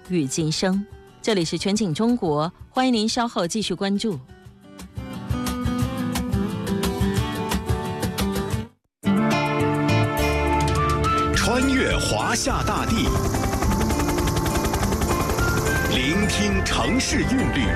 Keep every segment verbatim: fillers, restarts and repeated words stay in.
与今生。这里是全景中国，欢迎您稍后继续关注。 穿越华夏大地，聆听城市韵律，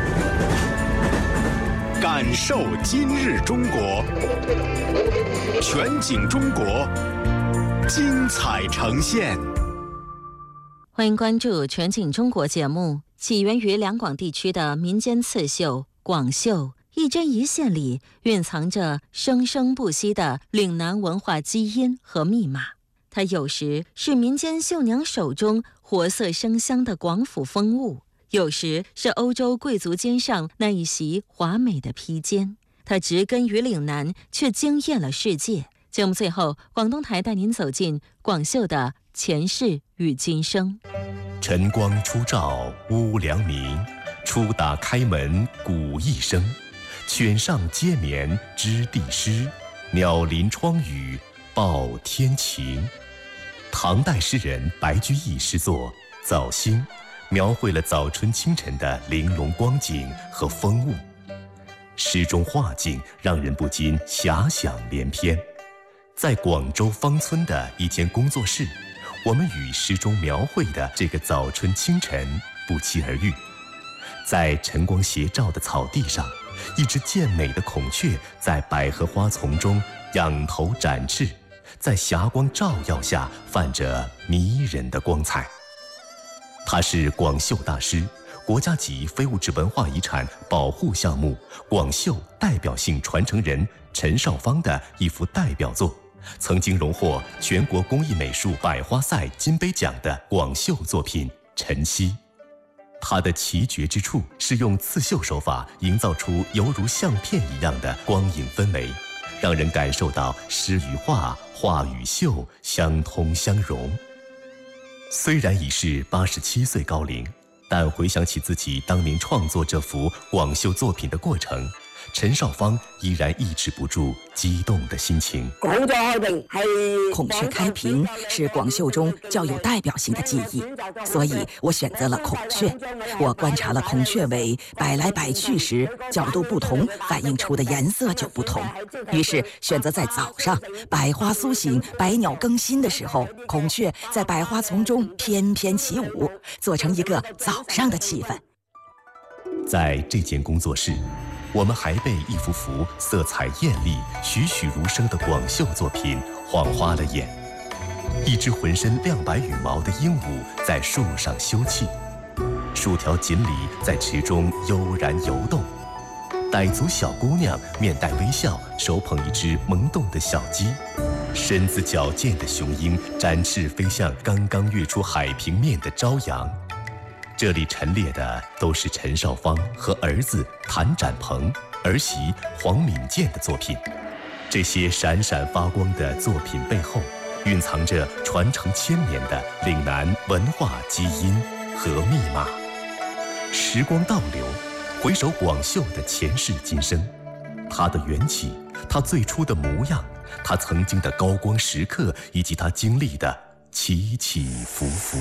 感受今日中国。全景中国，精彩呈现。 欢迎关注全景中国节目。起源于两广地区的民间刺绣广绣，一针一线里蕴藏着生生不息的岭南文化基因和密码。它有时是民间绣娘手中活色生香的广府风物，有时是欧洲贵族肩上那一袭华美的披肩。它植根于岭南，却惊艳了世界。节目最后，广东台带您走进广绣的前世与今生。 晨光初照屋梁明，初打开门鼓一声。犬上阶眠知地湿，鸟临窗语报天晴。唐代诗人白居易诗作《早兴》，描绘了早春清晨的玲珑光景和风物。诗中画境让人不禁遐想连篇。在广州芳村的一间工作室，我们与诗中描绘的这个早春清晨不期而遇。在晨光斜照的草地上，一只健美的孔雀在百合花丛中仰头展翅，在霞光照耀下泛着迷人的光彩。他是广绣大师，国家级非物质文化遗产保护项目广绣代表性传承人陈少芳的一幅代表作，曾经荣获全国工艺美术百花赛金杯奖的广绣作品《晨曦》。它的奇绝之处是用刺绣手法营造出犹如相片一样的光影氛围，让人感受到诗与画、画与绣相通相融。虽然已是八十七岁高龄，但回想起自己当年创作这幅广绣作品的过程，陈少芳依然抑制不住激动的心情。 孔雀开屏是广绣中较有代表性的技艺，所以我选择了孔雀。我观察了孔雀尾摆来摆去时，角度不同，反映出的颜色就不同。于是选择在早上，百花苏醒，百鸟更新的时候，孔雀在百花丛中翩翩起舞，做成一个早上的气氛。 在这间工作室，我们还被一幅幅色彩艳丽、栩栩如生的广绣作品晃花了眼。一只浑身亮白羽毛的鹦鹉在树上休憩，数条锦鲤在池中悠然游动。傣族小姑娘面带微笑，手捧一只萌动的小鸡。身子矫健的雄鹰展翅飞向刚刚跃出海平面的朝阳。这里陈列的都是陈少芳和儿子谭展鹏、儿媳黄敏健的作品。这些闪闪发光的作品背后，蕴藏着传承千年的岭南文化基因和密码。时光倒流，回首广绣的前世今生，它的缘起，它最初的模样，它曾经的高光时刻，以及它经历的起起伏伏。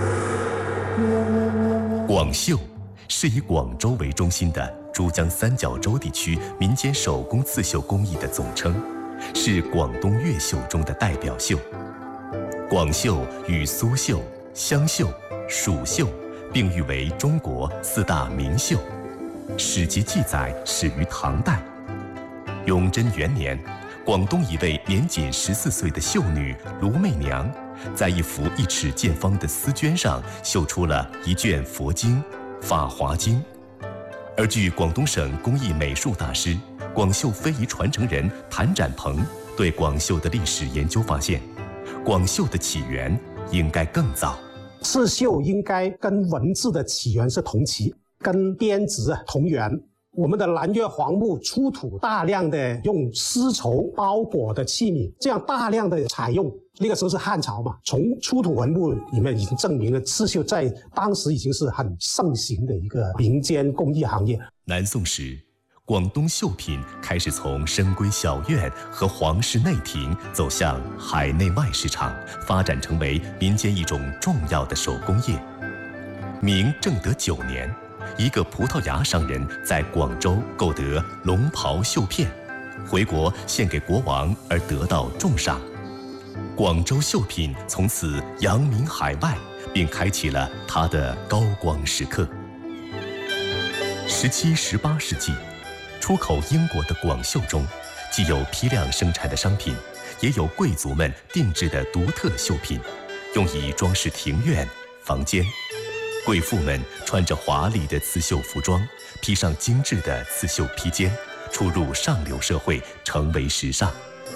广绣是以广州为中心的珠江三角洲地区民间手工刺绣工艺的总称，是广东粤绣中的代表绣。广绣与苏绣、湘绣、蜀绣并誉为中国四大名绣。史籍记载始于唐代。永贞元年，广东一位年仅十四岁的绣女卢媚娘，在一幅一尺见方的丝绢上绣出了一卷佛经《法华经》。而据广东省工艺美术大师、广绣非遗传承人谭展鹏对广绣的历史研究发现，广绣的起源应该更早。 刺绣应该跟文字的起源是同期，跟编织同源。我们的南越黄木出土大量的用丝绸包裹的器皿，这样大量的采用，那个时候是汉朝嘛，从出土文物里面已经证明了刺绣在当时已经是很盛行的一个民间工艺行业。 南宋时，广东绣品开始从深闺小院和皇室内廷走向海内外市场，发展成为民间一种重要的手工业。 明正德九年，一个葡萄牙商人在广州购得龙袍绣片，回国献给国王而得到重赏。广州绣品从此扬名海外，并开启了它的高光时刻。十七、十八世纪，出口英国的广绣中，既有批量生产的商品，也有贵族们定制的独特绣品，用以装饰庭院、房间。贵妇们穿着华丽的刺绣服装，披上精致的刺绣披肩，出入上流社会，成为时尚。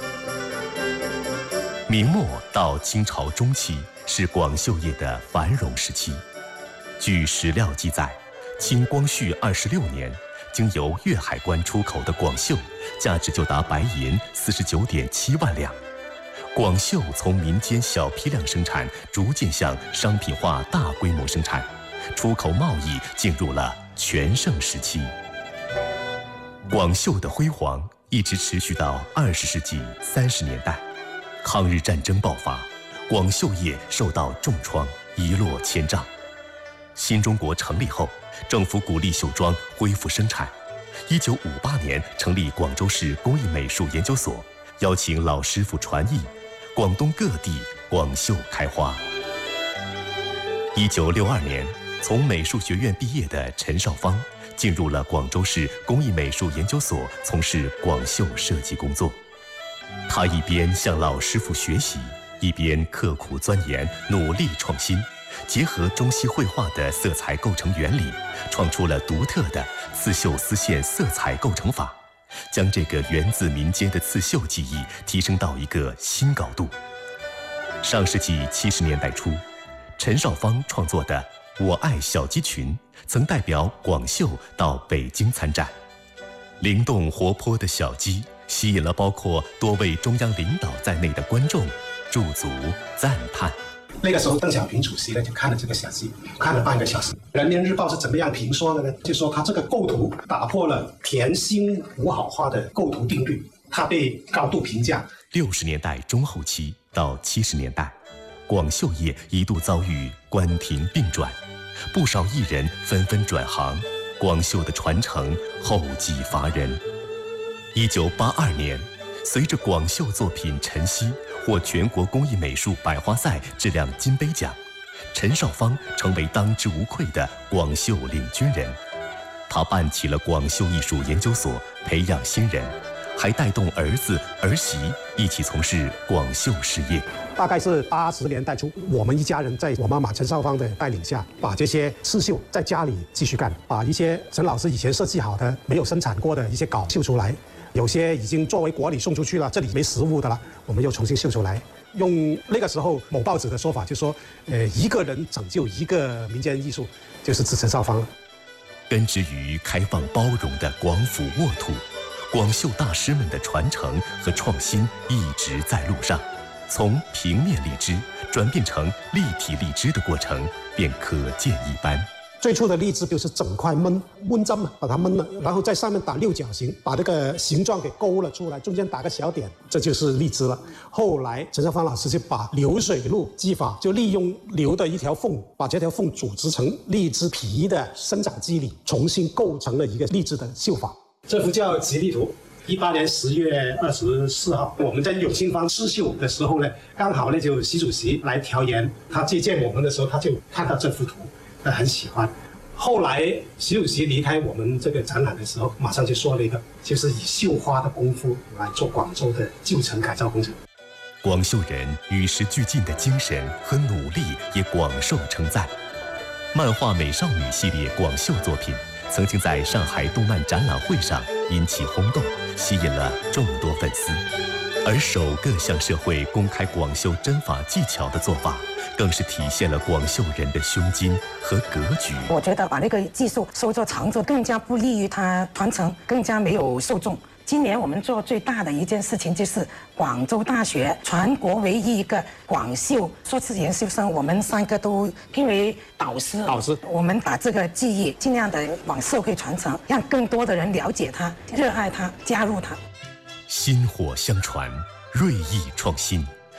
明末到清朝中期是广绣业的繁荣时期。据史料记载，清光绪二十六年，经由粤海关出口的广绣，价值就达白银四十九点七万两。广绣从民间小批量生产，逐渐向商品化大规模生产，出口贸易进入了全盛时期。广绣的辉煌一直持续到二十世纪三十年代。抗日战争爆发，广绣业受到重创，一落千丈。新中国成立后，政府鼓励绣庄恢复生产。一九五八年成立广州市工艺美术研究所，邀请老师傅传艺，广东各地广绣开花。一九六二年，从美术学院毕业的陈少芳进入了广州市工艺美术研究所，从事广绣设计工作。他一边向老师傅学习，一边刻苦钻研，努力创新，结合中西绘画的色彩构成原理，创出了独特的刺绣丝线色彩构成法，将这个源自民间的刺绣技艺提升到一个新高度。上世纪七十年代初，陈少芳创作的《我爱小鸡群》曾代表广绣到北京参展。灵动活泼的小鸡吸引了包括多位中央领导在内的观众驻足赞叹。 那个时候，邓小平主席呢就看了这个小鸡，看了半个小时。人民日报是怎么样评说的呢？就说他这个构图打破了甜心五好花的构图定律，他被高度评价。 六十年代中后期到七十年代，广绣业一度遭遇关停并转，不少艺人纷纷转行，广绣的传承后继乏人。一九八二年，随着广绣作品晨曦获全国工艺美术百花赛质量金杯奖，陈少芳成为当之无愧的广绣领军人。他办起了广绣艺术研究所，培养新人，还带动儿子儿媳一起从事广绣事业。 大概是八十年代初，我们一家人在我妈妈陈少芳的带领下，把这些刺绣在家里继续干，把一些陈老师以前设计好的没有生产过的一些稿绣出来，有些已经作为国礼送出去了，这里没实物的了，我们又重新绣出来。用那个时候某报纸的说法，就说，呃，一个人拯救一个民间艺术，就是指陈少芳了。 根植于开放包容的广府沃土，广绣大师们的传承和创新一直在路上。从平面荔枝转变成立体荔枝的过程便可见一斑。 最初的荔枝就是整块焖焖针嘛，把它焖了，然后在上面打六角形，把这个形状给勾了出来，中间打个小点，这就是荔枝了。后来陈少芳老师就把流水路技法，就利用流的一条缝，把这条缝组织成荔枝皮的生长机理，重新构成了一个荔枝的绣法。这幅叫《吉利图》。一八年十月二十四号，我们在永庆坊试绣的时候呢，刚好呢就习主席来调研，他接见我们的时候，他就看到这幅图，他很喜欢。后来习主席离开我们这个展览的时候，马上就说了一个，就是以绣花的功夫来做广州的旧城改造工程。 广绣人与时俱进的精神和努力也广受称赞。漫画美少女系列广绣作品曾经在上海动漫展览会上引起轰动，吸引了众多粉丝。而首个向社会公开广绣针法技巧的做法，更是体现了广绣人的胸襟和格局。 我觉得把那个技术收作藏着，更加不利于它传承，更加没有受众。今年我们做最大的一件事情，就是广州大学全国唯一一个广绣硕士研究生，我们三个都聘为导师。 导师， 我们把这个技艺尽量的往社会传承，让更多的人了解它、热爱它、加入它。 薪火相传，锐意创新，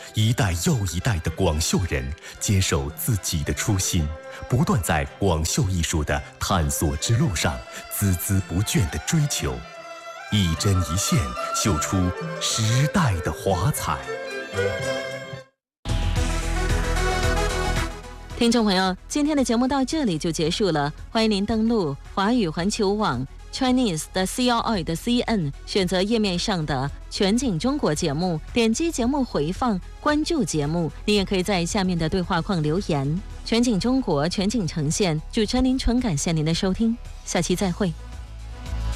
一代又一代的广绣人坚守自己的初心，不断在广绣艺术的探索之路上孜孜不倦地追求，一针一线绣出时代的华彩。 听众朋友，今天的节目到这里就结束了，欢迎您登录华语环球网 Chinese 的 C R I 的 C N， 选择页面上的全景中国节目，点击节目回放，关注节目。您也可以在下面的对话框留言。全景中国，全景呈现，主持人林纯，感谢您的收听，下期再会。